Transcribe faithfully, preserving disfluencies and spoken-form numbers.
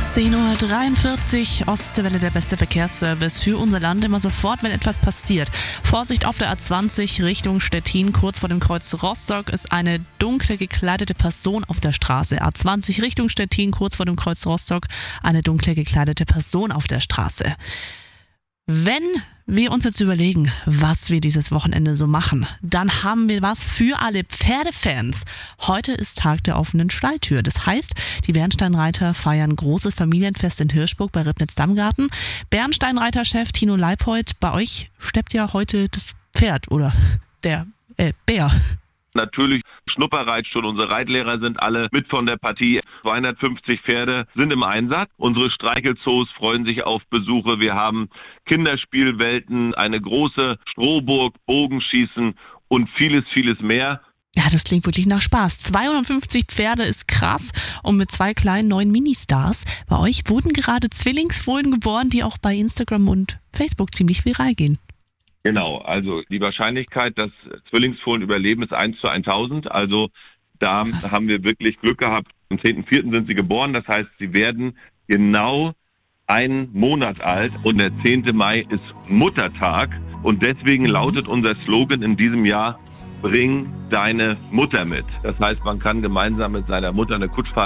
zehn Uhr dreiundvierzig, Ostseewelle, der beste Verkehrsservice für unser Land. Immer sofort, wenn etwas passiert. Vorsicht auf der A zwanzig Richtung Stettin. Kurz vor dem Kreuz Rostock ist eine dunkle gekleidete Person auf der Straße. A zwanzig Richtung Stettin, kurz vor dem Kreuz Rostock, eine dunkle gekleidete Person auf der Straße. Wenn wir uns jetzt überlegen, was wir dieses Wochenende so machen, dann haben wir was für alle Pferdefans. Heute ist Tag der offenen Stalltür. Das heißt, die Bernsteinreiter feiern großes Familienfest in Hirschburg bei Ribnitz-Dammgarten. Bernsteinreiter-Chef Tino Leipold, bei euch steppt ja heute das Pferd oder der äh, Bär. Natürlich Schnupperreitschule, unsere Reitlehrer sind alle mit von der Partie. zweihundertfünfzig Pferde sind im Einsatz. Unsere Streichelzoos freuen sich auf Besuche. Wir haben Kinderspielwelten, eine große Strohburg, Bogenschießen und vieles, vieles mehr. Ja, das klingt wirklich nach Spaß. zweihundertfünfzig Pferde ist krass und mit zwei kleinen neuen Ministars. Bei euch wurden gerade Zwillingsfohlen geboren, die auch bei Instagram und Facebook ziemlich viral gehen. Genau, also die Wahrscheinlichkeit, dass Zwillingsfohlen überleben, ist eins zu tausend. Also da Krass. haben wir wirklich Glück gehabt. Am zehnten vierten sind sie geboren, das heißt, sie werden genau einen Monat alt und der zehnte Mai ist Muttertag. Und deswegen Mhm. lautet unser Slogan in diesem Jahr, bring deine Mutter mit. Das heißt, man kann gemeinsam mit seiner Mutter eine Kutschfahrt